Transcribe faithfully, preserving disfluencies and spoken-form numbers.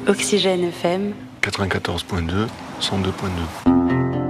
Oxygène F M quatre-vingt-quatorze point deux, cent deux point deux.